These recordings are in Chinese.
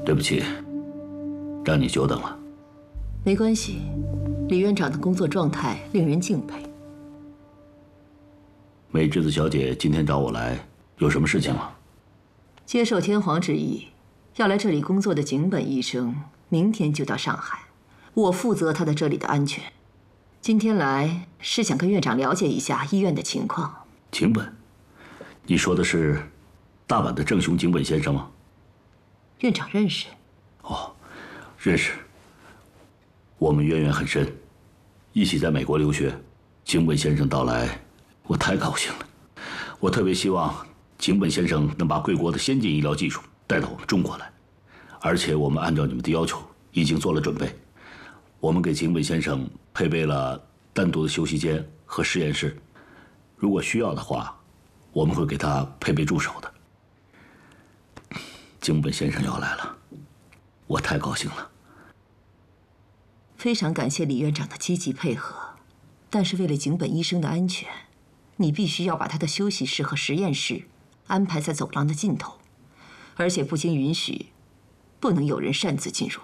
对不起，让你久等了。 没关系，李院长的工作状态令人敬佩。 美智子小姐今天找我来，有什么事情吗？ 接受天皇之意，要来这里工作的井本医生明天就到上海，我负责他的这里的安全。今天来是想跟院长了解一下医院的情况。 井本，你说的是大阪的正雄井本先生吗？ 院长认识？ 哦，认识。我们渊源很深，一起在美国留学。井本先生到来，我太高兴了。我特别希望井本先生能把贵国的先进医疗技术带到我们中国来，而且我们按照你们的要求已经做了准备。我们给井本先生配备了单独的休息间和实验室，如果需要的话，我们会给他配备助手的。井本先生要来了，我太高兴了。 非常感谢李院长的积极配合，但是为了井本医生的安全，你必须要把他的休息室和实验室安排在走廊的尽头，而且不经允许，不能有人擅自进入。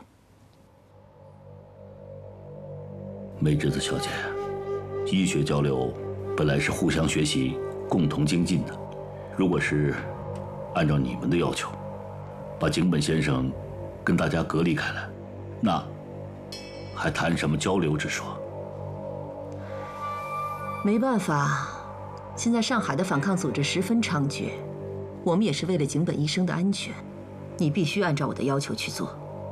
美智子小姐，医学交流本来是互相学习、共同精进的。如果是按照你们的要求，把井本先生跟大家隔离开来，那还谈什么交流之说？ 没办法，现在上海的反抗组织十分猖獗，我们也是为了井本医生的安全，你必须按照我的要求去做。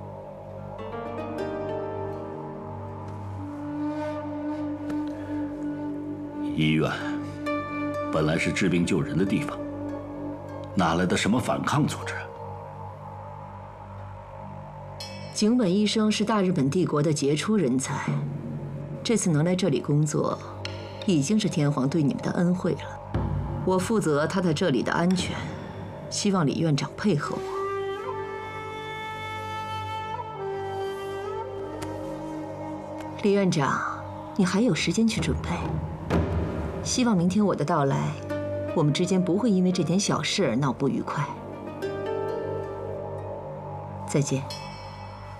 医院本来是治病救人的地方，哪来的什么反抗组织啊？ 井本医生是大日本帝国的杰出人才，这次能来这里工作，已经是天皇对你们的恩惠了。我负责他在这里的安全，希望李院长配合我。李院长，你还有时间去准备。希望明天我的到来，我们之间不会因为这点小事而闹不愉快。再见。